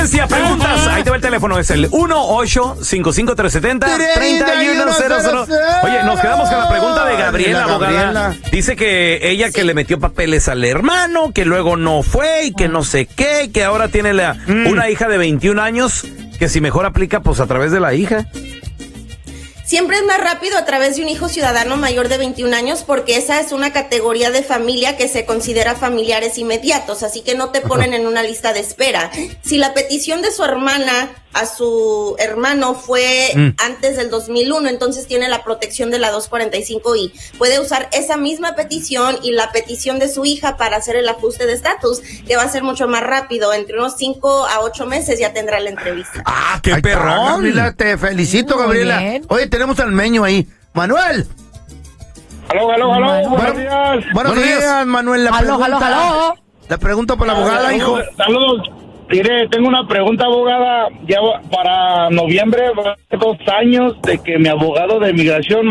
Preguntas, ahí te va el teléfono, es el 1-855-370-3100. Oye, nos quedamos con la pregunta de Gabriela, abogada. Dice que ella que le metió papeles al hermano, que luego no fue y que no sé qué, que ahora tiene una hija de 21 años, que si mejor aplica pues a través de la hija. Siempre es más rápido a través de un hijo ciudadano mayor de 21 años porque esa es una categoría de familia que se considera familiares inmediatos, así que no te ponen en una lista de espera. Si la petición de su hermana a su hermano fue antes del 2001, entonces tiene la protección de la 245I. Puede usar esa misma petición y la petición de su hija para hacer el ajuste de estatus, que va a ser mucho más rápido. Entre unos 5 a 8 meses ya tendrá la entrevista. ¡Ah, qué perrón! Gabriela, te felicito, Gabriela. Oye, tenemos al Meño ahí. Manuel. Aló. Buenos días. Buenos días, Manuel. Aló. La pregunta para la abogada, hijo. Saludos. Mire, tengo una pregunta, abogada. Ya para noviembre, 2 años de que mi abogado de migración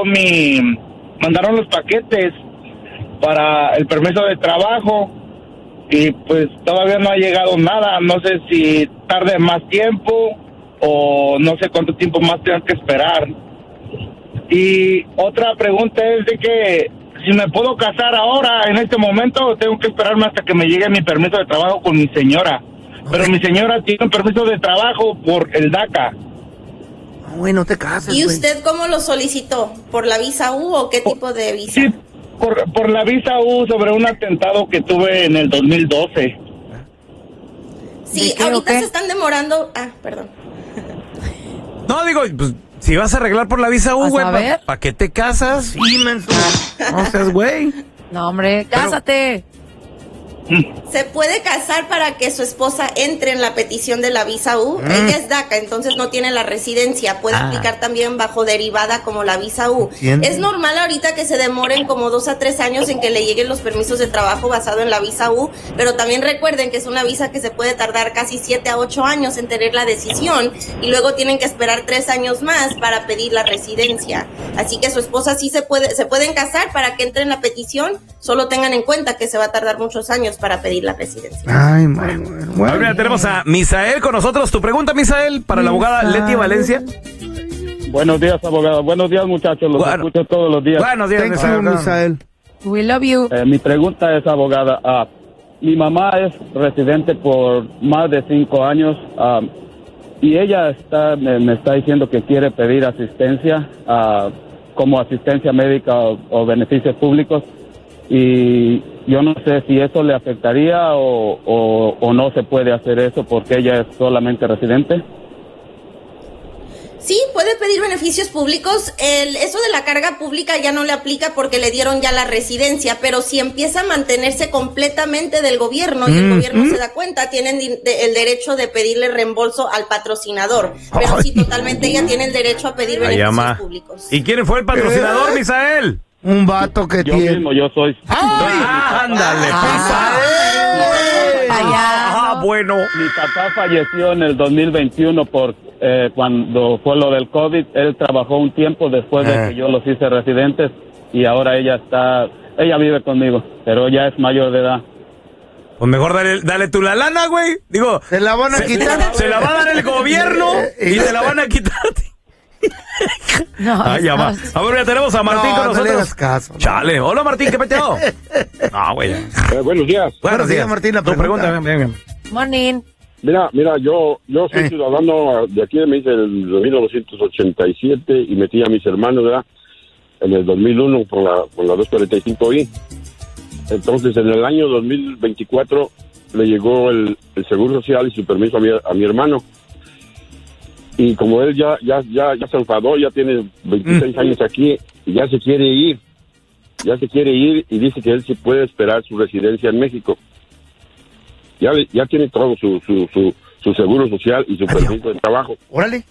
mandaron los paquetes para el permiso de trabajo y pues todavía no ha llegado nada. No sé si tarde más tiempo o no sé cuánto tiempo más tengo que esperar. Y otra pregunta es de que si me puedo casar ahora, en este momento, o tengo que esperarme hasta que me llegue mi permiso de trabajo con mi señora. Pero mi señora tiene un permiso de trabajo por el DACA. Güey, no te cases, ¿Y usted cómo lo solicitó? ¿Por la visa U o qué tipo de visa? Sí, por la visa U sobre un atentado que tuve en el 2012. Sí, ahorita se están demorando... perdón. No, digo, pues, si vas a arreglar por la visa U, güey, ¿para qué te casas? Sí, menso. No seas güey. No, hombre, cásate. Se puede casar para que su esposa entre en la petición de la visa U. Ella es DACA, entonces no tiene la residencia. Puede aplicar también bajo derivada como la visa U. Es normal ahorita que se demoren como 2 a 3 años en que le lleguen los permisos de trabajo basado en la visa U, pero también recuerden que es una visa que se puede tardar casi 7 a 8 años en tener la decisión y luego tienen que esperar 3 años más para pedir la residencia. Así que su esposa sí se pueden casar para que entre en la petición, solo tengan en cuenta que se va a tardar muchos años para pedir la residencia. Ay, bueno. Ahora tenemos a Misael con nosotros. Tu pregunta, Misael, para la abogada Leti Valencia. Buenos días, abogada. Buenos días, muchachos. Los escucho todos los días. Buenos días, Misael. We love you. Mi pregunta es, abogada, mi mamá es residente por más de 5 años y ella me está diciendo que quiere pedir asistencia, como asistencia médica o beneficios públicos. Y yo no sé si eso le afectaría o no se puede hacer eso porque ella es solamente residente. Sí, puede pedir beneficios públicos. Eso de la carga pública ya no le aplica porque le dieron ya la residencia, pero si empieza a mantenerse completamente del gobierno y el gobierno se da cuenta, tienen el derecho de pedirle reembolso al patrocinador. Pero sí, totalmente ella tiene el derecho a pedir beneficios públicos. ¿Y quién fue el patrocinador, Misael? Un vato que yo tiene... mismo, yo soy. ¡Ándale! Bueno. Mi papá falleció en el 2021 cuando fue lo del COVID. Él trabajó un tiempo después de que yo los hice residentes y ahora ella vive conmigo, pero ya es mayor de edad. Pues mejor dale tú la lana, güey. Digo, se la van a quitar. Se la va a dar el gobierno y te la van a quitar a ti. Ya va. A ver, ya tenemos a Martín con nosotros. No le hagas caso. Chale. Hola, Martín, ¿qué peteo? Güey. Buenos días. Buenos días, Martín. La pregunta. Bien. Morning. Mira, yo soy ciudadano de aquí, me hice en 1987 y metí a mis hermanos, ¿verdad? En el 2001 por la 245I. Entonces, en el año 2024 le llegó el Seguro Social y su permiso a mi hermano. Y como él ya se enfadó, ya tiene 26 años aquí, y ya se quiere ir y dice que él sí puede esperar su residencia en México. Ya tiene todo su seguro social y su permiso de trabajo. Órale.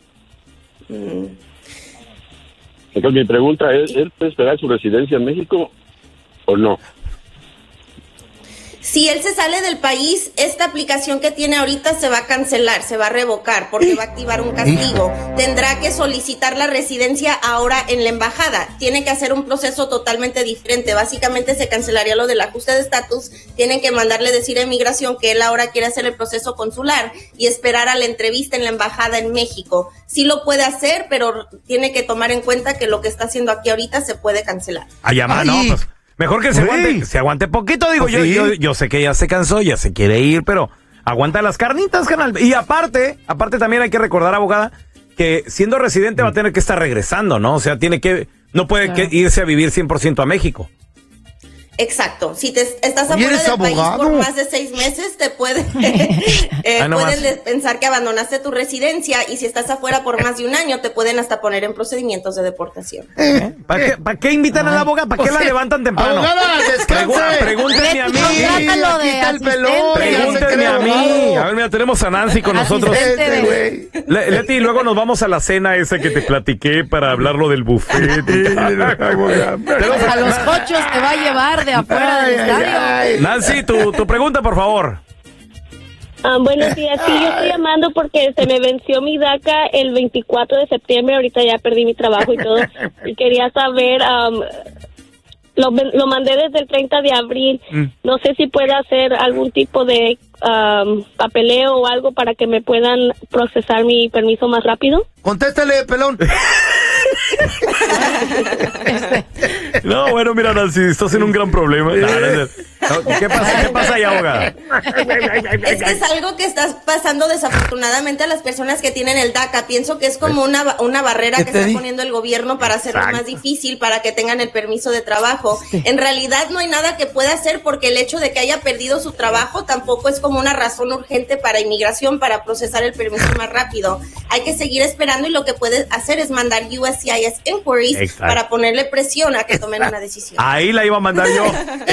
Entonces mi pregunta es, ¿él puede esperar su residencia en México o no? Si él se sale del país, esta aplicación que tiene ahorita se va a cancelar, se va a revocar porque va a activar un castigo. Tendrá que solicitar la residencia ahora en la embajada. Tiene que hacer un proceso totalmente diferente. Básicamente se cancelaría lo del ajuste de estatus. Tienen que mandarle decir a Inmigración que él ahora quiere hacer el proceso consular y esperar a la entrevista en la embajada en México. Sí lo puede hacer, pero tiene que tomar en cuenta que lo que está haciendo aquí ahorita se puede cancelar. No, pues mejor que se aguante poquito, digo, yo sé que ya se cansó, ya se quiere ir, pero aguanta las carnitas, canal. Y aparte también hay que recordar, abogada, que siendo residente va a tener que estar regresando, ¿no? O sea, no puede irse a vivir 100% a México. Exacto. Si estás afuera del país por más de 6 meses, te pueden pensar que abandonaste tu residencia, y si estás afuera por más de 1 año, te pueden hasta poner en procedimientos de deportación. ¿Para qué invitan a la abogada? ¿Para qué la levantan temprano? Pregúntenme a mí. Pregúntenme a mí. A ver, mira, tenemos a Nancy con nosotros. Leti, y luego nos vamos a la cena esa que te platiqué para hablarlo del buffet. A los cochos te va a llevar de afuera del estadio. Nancy, tu pregunta, por favor. Buenos días, sí, yo estoy llamando porque se me venció mi DACA el 24 de septiembre, ahorita ya perdí mi trabajo y todo, y quería saber, lo mandé desde el 30 de abril, no sé si puedo hacer algún tipo de papeleo o algo para que me puedan procesar mi permiso más rápido. Contéstale, pelón. No, bueno, mira, Nancy, estás en un gran problema. ¿Qué pasa ahí, abogada? Es que es algo que está pasando desafortunadamente a las personas que tienen el DACA. Pienso que es como una barrera que está poniendo el gobierno para hacerlo más difícil para que tengan el permiso de trabajo. En realidad no hay nada que pueda hacer, porque el hecho de que haya perdido su trabajo tampoco es como una razón urgente para Inmigración para procesar el permiso más rápido. Hay que seguir esperando, y lo que puede hacer es mandar USCIS inquiries para ponerle presión a que tomen una decisión. Ahí la iba a mandar yo.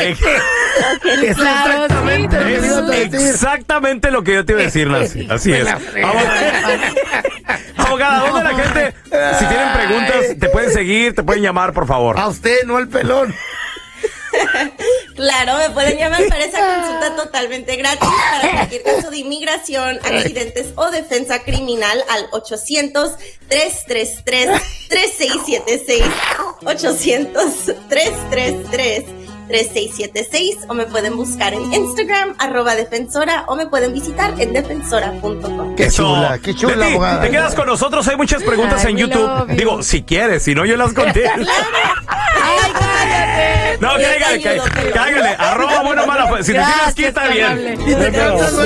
Exactamente lo que yo te iba a decir, Nancy. Así es. Abogada, ¿dónde la gente, si tienen preguntas, te pueden seguir, te pueden llamar, por favor? A usted, no al pelón. Claro, me pueden llamar para esa consulta totalmente gratis para cualquier caso de inmigración, accidentes o defensa criminal al 800-333-3676, 800-333-3676, o me pueden buscar en Instagram, @defensora, o me pueden visitar en defensora.com. Qué chula, Leti, abogada. Te quedas con nosotros, hay muchas preguntas en YouTube. Digo, si quieres, si no yo las conté. Ay, cállate. No, cáigale. @bueno mala. Si te tienes aquí está bien.